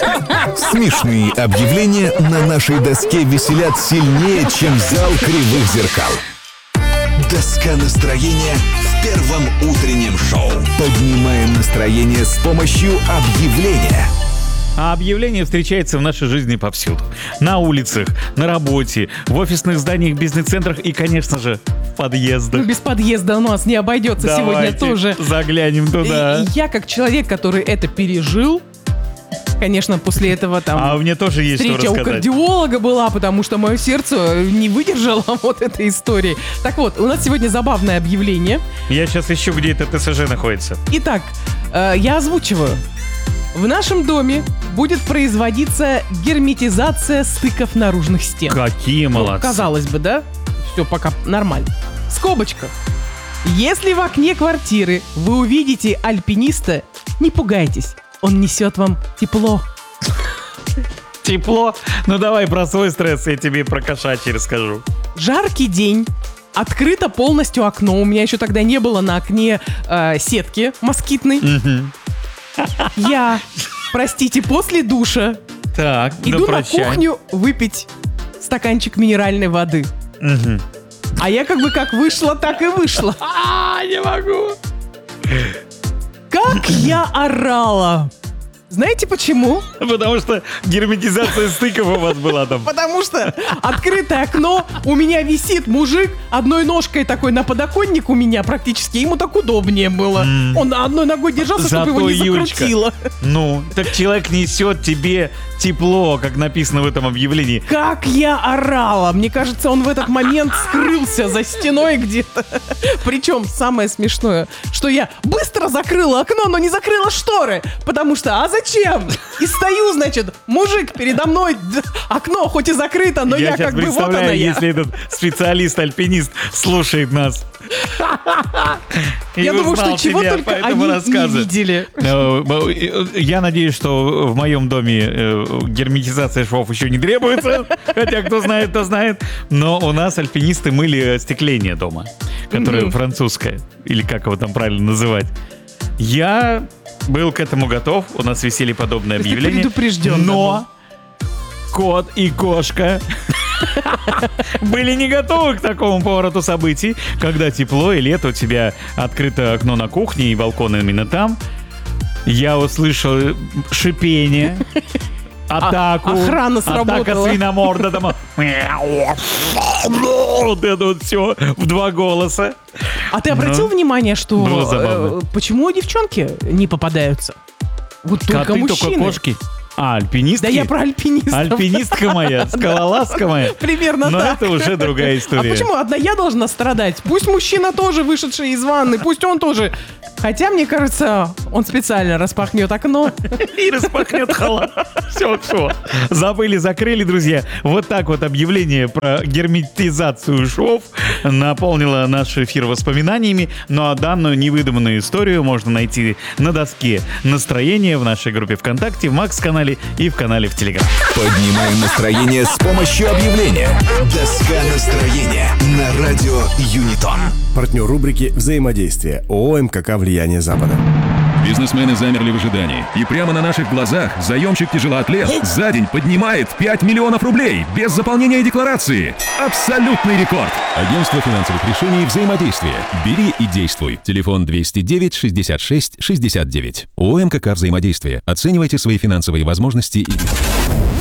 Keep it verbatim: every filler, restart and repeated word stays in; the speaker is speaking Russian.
Смешные объявления на нашей доске веселят сильнее, чем зал кривых зеркал. Доска настроения в первом утреннем шоу. Поднимаем настроение с помощью объявления. А объявление встречается в нашей жизни повсюду. На улицах, на работе, в офисных зданиях, бизнес-центрах и, конечно же, в подъездах. Ну, без подъезда у нас не обойдется. Давайте сегодня тоже. Заглянем туда. И я, как человек, который это пережил, конечно, после этого там... А у меня тоже есть что встреча у рассказать. кардиолога была, потому что мое сердце не выдержало вот этой истории. Так вот, у нас сегодня забавное объявление. Я сейчас ищу, где это ТСЖ находится. Итак, э, я озвучиваю. В нашем доме будет производиться герметизация стыков наружных стен. Какие Ну, молодцы. казалось бы, да? Все пока нормально. Скобочка. Если в окне квартиры вы увидите альпиниста, не пугайтесь. Он несет вам тепло. Тепло? Ну давай про свой стресс я тебе про кошачий расскажу. Жаркий день. Открыто полностью окно. У меня еще тогда не было на окне э, сетки москитной. Я, простите, после душа Так, иду ну на прощай. кухню выпить стаканчик минеральной воды. Мгм. А я как бы как вышла, так и вышла. А, не могу. Как я орала! Знаете почему? Потому что герметизация стыков у вас была там. Потому что открытое окно, у меня висит мужик одной ножкой такой на подоконник у меня практически, ему так удобнее было. Он на одной ногой держался, чтобы его не Зато, Юлечка, закрутило. Ну, так человек несет тебе тепло, как написано в этом объявлении. Как я орала! Мне кажется, он в этот момент скрылся за стеной где-то. Причем самое смешное, что я быстро закрыла окно, но не закрыла шторы. Потому что, а зачем? И стою, значит, мужик передо мной, д- окно хоть и закрыто, но я, я сейчас как бы вот представляю, она я. если этот специалист-альпинист слушает нас. И Я думаю, узнал что чего тебя только по этому они не рассказу. видели. Э, Я надеюсь, что в моем доме э, герметизация швов еще не требуется. Хотя кто знает, кто знает. Но у нас альпинисты мыли остекление дома, которое Мгм. французское. Или как его там правильно называть. Я был к этому готов. У нас висели подобные То есть ты объявления. предупрежден Но кот и кошка были не готовы к такому повороту событий, когда тепло и лето, у тебя открыто окно на кухне и балкон именно там. Я услышал шипение, атаку, охрана атака сработала. свиноморда, там, вот это вот все в два голоса. А ты обратил Ну, внимание, что было забавно. э, почему девчонки не попадаются? Вот только Коты, мужчины. только кошки. А, альпинистки? Да я про альпинистов. Альпинистка моя, скалолазка моя. Примерно Но так. это уже другая А история. почему одна я должна страдать? Пусть мужчина тоже вышедший из ванны, пусть он тоже. Хотя, мне кажется, он специально распахнет окно. И распахнет халат. Все, все. Забыли, закрыли, друзья. Вот так вот объявление про герметизацию швов наполнило наш эфир воспоминаниями. Ну а данную невыдуманную историю можно найти на доске настроения в нашей группе ВКонтакте, в Макс-канале и в канале в Телеграм. Поднимаем настроение с помощью объявления. Доска настроения на радио Юнитон. Партнер рубрики «Взаимодействие» ООО «МКК Влияние Запада». Бизнесмены замерли в ожидании. И прямо на наших глазах заемщик-тяжелоатлет за день поднимает пять миллионов рублей без заполнения декларации. Абсолютный рекорд. Агентство финансовых решений «Взаимодействие». Бери и действуй. Телефон двести девять шестьдесят шесть шестьдесят девять. ООО «МКК Взаимодействие». Оценивайте свои финансовые возможности и...